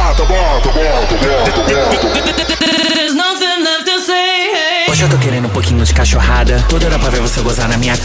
Hoje eu tô querendo um pouquinho de cachorrada. Toda hora pra ver você gozar na minha